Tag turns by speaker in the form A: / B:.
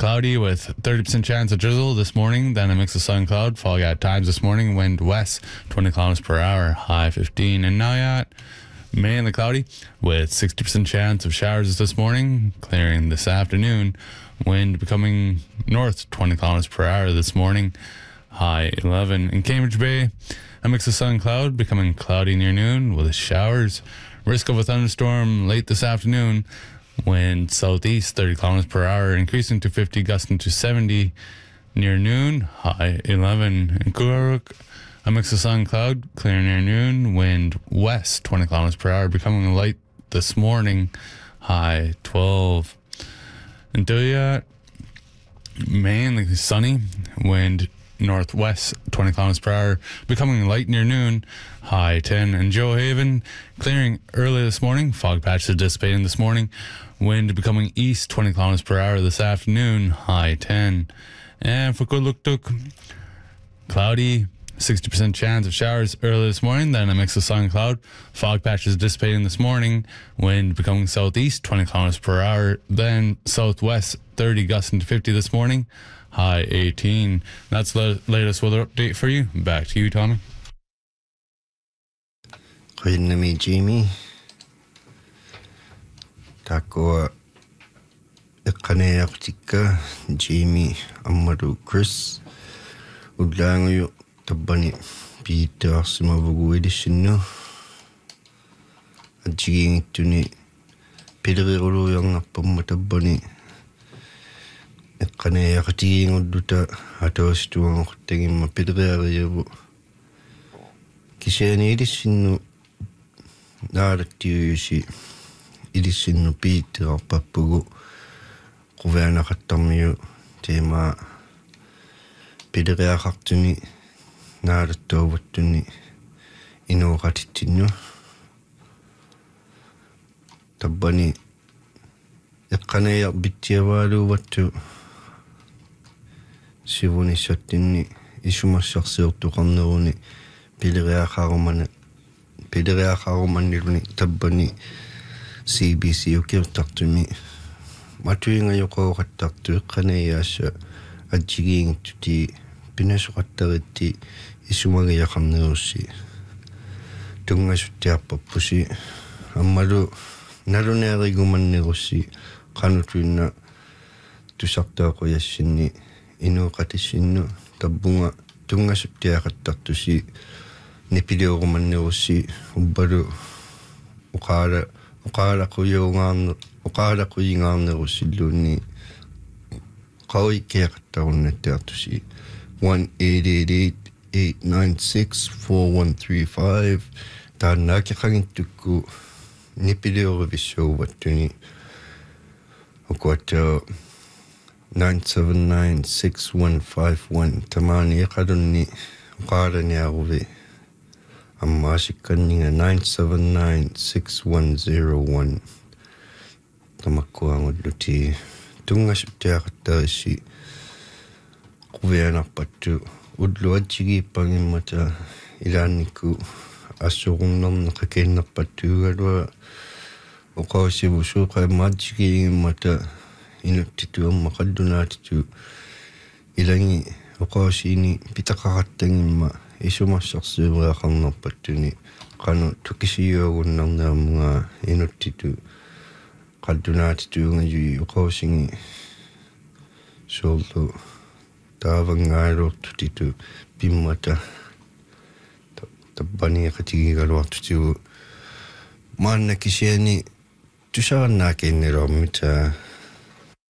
A: cloudy with 30% chance of drizzle this morning, then a mix of sun and cloud. Fog at times this morning, wind west 20 kilometers per hour, high 15. And Nayat, mainly cloudy with 60% chance of showers this morning, clearing this afternoon. Wind becoming north 20 kilometers per hour this morning, high 11. In Cambridge Bay, a mix of sun and cloud, becoming cloudy near noon with showers. Risk of a thunderstorm late this afternoon. Wind southeast 30 kilometers per hour, increasing to 50, gusting to 70 near noon, high 11. In Coorg, a mix of sun and cloud, clear near noon. Wind west 20 kilometers per hour, becoming light this morning, high 12. In Duyat, mainly sunny, wind northwest 20 kilometers per hour, becoming light near noon, high 10. In Joe Haven, clearing early this morning, fog patches dissipating this morning, wind becoming east 20 kilometers per hour this afternoon, high 10. And for Kuluktuk, cloudy, 60% chance of showers early this morning, then a mix of sun and cloud, fog patches dissipating this morning, wind becoming southeast 20 kilometers per hour, then southwest 30, gusting to 50 this morning, high 18. That's the latest weather update for you. Back to you, Tommy.
B: Koinami Jimmy. Takoa Ekane Artika, Jimmy Amaru Chris. Udlangu Tabani Peter Simavu edition. A jigging to me. Pedro young up on Matabani. Ekane Arti Uduta Atos to taking my Pedro. Kishani edition. Naartiusi edition Peter Papugo Governa Hatamio Tema Pedrea Haktuni Naarto Watuni Ino Ratitino Tabani Ekane Bitiavalu Watu Sivuni Shatini Ishuma Shaksel to Ranoni Pedrea Haromane Pedrea Haromani Tabani CBC okay talk to me. Matuinga yoko talk to Kanayasha a jigging to the Pinash Watariti Isumanga Yakamnosi Tunga Shutiapa Pussy Amadu Narunari Guman Negosi Kanutuna to Sakta Koyashini Ino Katishino Tabunga Tunga Shutiaka talk to see Nipidio Romaneosi, Ubaru, Okara Kuyongan, Okara Kuyingan, Rosiluni, Koi Kertown at Tertusi, 1-888-896-4135, Tanaki hanging to go Nipidio Revisho, what to me, Okwato 979-6151, Tamani Kaduni, Okara Niarovi. Amashikaninga 979-6101 Tamakuang Luti Tunga Shutiakatashi Kuviana Patu Udluachigi Pangimata Ilaniku Asurunam Nakakena Patu Adwa Okashi Bushuka Majiki Mata Inutitu Makadunatitu Ilangi Okashini Pitakahatangima Isuma Saksura Hang Patuni, Kano Tukishio Nanga Inutitu, Kadunatitu, and you causing Solo Tavangaro Tutitu, Bimata, the Bunny Katiga to Manakishani, Tushanaki Neromita,